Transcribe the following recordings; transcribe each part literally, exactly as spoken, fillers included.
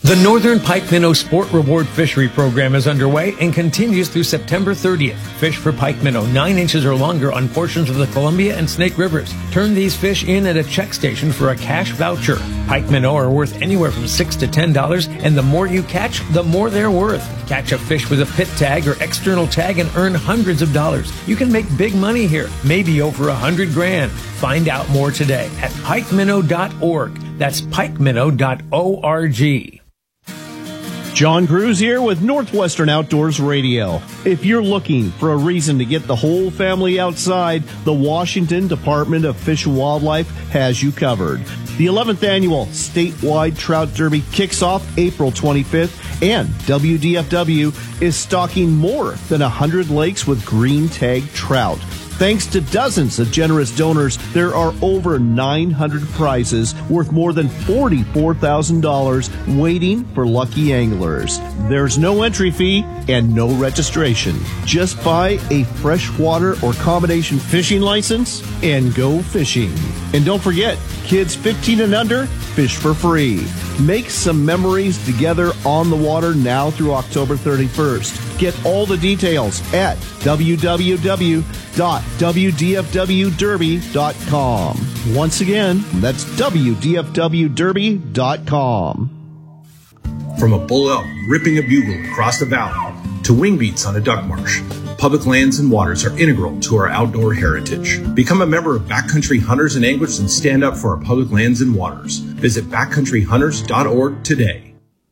The Northern Pike Minnow Sport Reward Fishery Program is underway and continues through September thirtieth. Fish for pike minnow nine inches or longer on portions of the Columbia and Snake Rivers. Turn these fish in at a check station for a cash voucher. Pike minnow are worth anywhere from six to ten dollars, and the more you catch, the more they're worth. Catch a fish with a pit tag or external tag and earn hundreds of dollars. You can make big money here, maybe over a hundred grand. Find out more today at pike minnow dot org. That's pike minnow dot org. John Cruz here with Northwestern Outdoors Radio. If you're looking for a reason to get the whole family outside, the Washington Department of Fish and Wildlife has you covered. The eleventh annual statewide trout derby kicks off April twenty-fifth, and W D F W is stocking more than one hundred lakes with green tag trout. Thanks to dozens of generous donors, there are over nine hundred prizes worth more than forty-four thousand dollars waiting for lucky anglers. There's no entry fee and no registration. Just buy a freshwater or combination fishing license and go fishing. And don't forget, kids fifteen and under, fish for free. Make some memories together on the water now through October thirty-first. Get all the details at w w w dot w d f w derby dot com. Once again, that's w d f w derby dot com. From a bull elk ripping a bugle across the valley to wing beats on a duck marsh, public lands and waters are integral to our outdoor heritage. Become a member of Backcountry Hunters and Anglers and stand up for our public lands and waters. Visit backcountry hunters dot org today.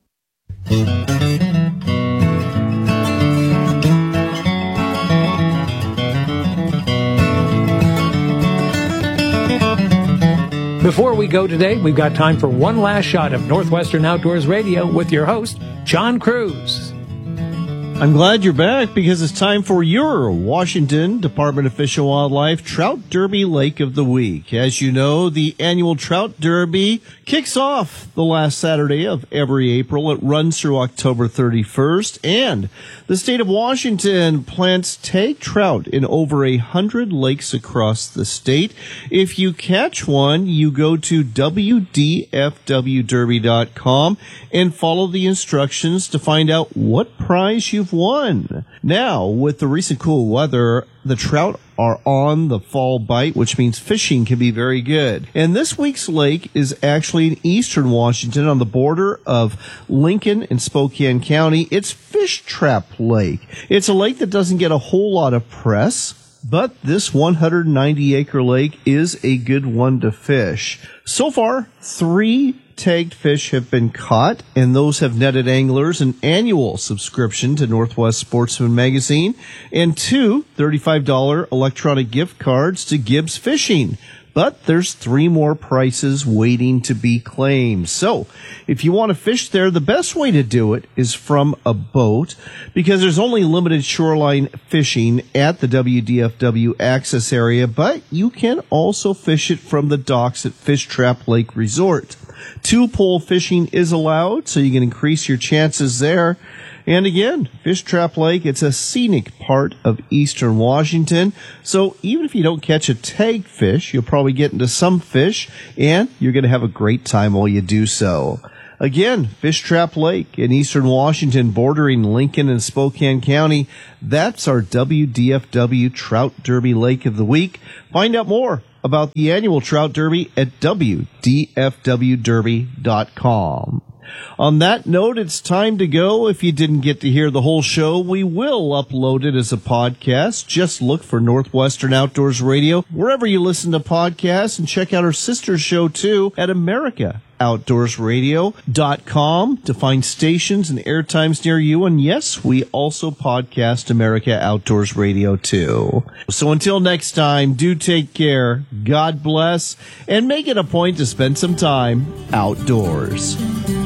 Before we go today, we've got time for one last shot of Northwestern Outdoors Radio with your host, John Cruz. I'm glad you're back because it's time for your Washington Department of Fish and Wildlife Trout Derby Lake of the Week. As you know, the annual Trout Derby kicks off the last Saturday of every April. It runs through October thirty-first, and the state of Washington plants tag trout in over a hundred lakes across the state. If you catch one, you go to w d f w derby dot com and follow the instructions to find out what prize you've won. Now, with the recent cool weather, the trout are on the fall bite, which means fishing can be very good. And this week's lake is actually in eastern Washington on the border of Lincoln and Spokane County. It's Fish Trap Lake. It's a lake that doesn't get a whole lot of press, but this one hundred ninety acre lake is a good one to fish. So far, three tagged fish have been caught, and those have netted anglers an annual subscription to Northwest Sportsman magazine and two thirty-five dollars electronic gift cards to Gibbs Fishing. But there's three more prizes waiting to be claimed. So if you want to fish there, the best way to do it is from a boat, because there's only limited shoreline fishing at the W D F W access area, but you can also fish it from the docks at Fish Trap Lake Resort. Two-pole fishing is allowed, so you can increase your chances there. And again, Fish Trap Lake, it's a scenic part of eastern Washington. So even if you don't catch a tag fish, you'll probably get into some fish, and you're going to have a great time while you do so. Again, Fish Trap Lake in eastern Washington, bordering Lincoln and Spokane County. That's our W D F W Trout Derby Lake of the Week. Find out more about the annual Trout Derby at w d f w derby dot com. On that note, it's time to go. If you didn't get to hear the whole show, we will upload it as a podcast. Just look for Northwestern Outdoors Radio wherever you listen to podcasts, and check out our sister show, too, at America Outdoors Radio dot com to find stations and airtimes near you. And yes, we also podcast America Outdoors Radio, too. So until next time, do take care, God bless, and make it a point to spend some time outdoors.